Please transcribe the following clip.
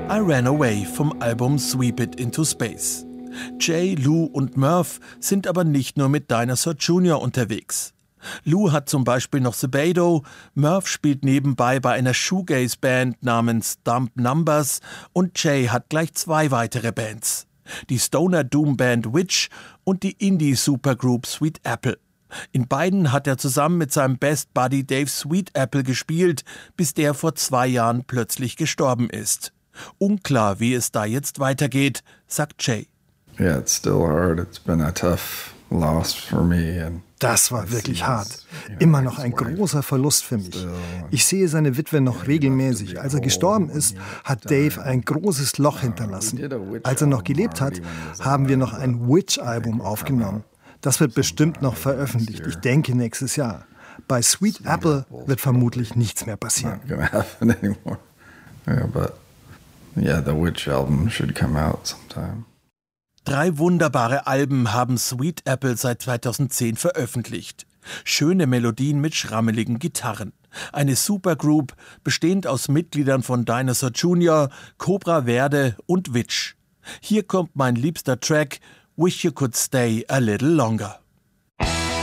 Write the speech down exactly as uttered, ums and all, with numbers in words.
I Ran Away vom Album Sweep It Into Space. Jay, Lou und Murph sind aber nicht nur mit Dinosaur Junior unterwegs. Lou hat zum Beispiel noch Sebadoh, Murph spielt nebenbei bei einer Shoegaze-Band namens Dump Numbers und Jay hat gleich zwei weitere Bands. Die Stoner-Doom-Band Witch und die Indie-Supergroup Sweet Apple. In beiden hat er zusammen mit seinem Best Buddy Dave Sweet Apple gespielt, bis der vor zwei Jahren plötzlich gestorben ist. Unklar, wie es da jetzt weitergeht, sagt Jay. Yeah, it's still hard. It's been a tough loss for me. And das war wirklich hart. Immer noch ein großer Verlust für mich. Ich sehe seine Witwe noch regelmäßig. Als er gestorben ist, hat Dave ein großes Loch hinterlassen. Als er noch gelebt hat, haben wir noch ein Witch-Album aufgenommen. Das wird bestimmt noch veröffentlicht. Ich denke nächstes Jahr. Bei Sweet Apple wird vermutlich nichts mehr passieren. Yeah, the Witch album should come out sometime. Drei wunderbare Alben haben Sweet Apple seit zweitausendzehn veröffentlicht. Schöne Melodien mit schrammeligen Gitarren. Eine Supergroup, bestehend aus Mitgliedern von Dinosaur Junior, Cobra Verde und Witch. Hier kommt mein liebster Track, Wish You Could Stay a Little Longer.